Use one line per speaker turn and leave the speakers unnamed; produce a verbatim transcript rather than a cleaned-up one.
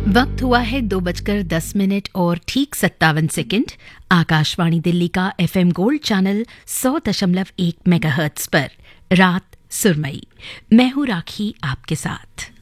वक्त हुआ है दो बजकर दस मिनट और ठीक सत्तावन सेकंड। आकाशवाणी दिल्ली का एफएम गोल्ड चैनल सौ दशमलव एक मेगाहर्ट्ज पर रात सुरमई। मैं हूं राखी आपके साथ।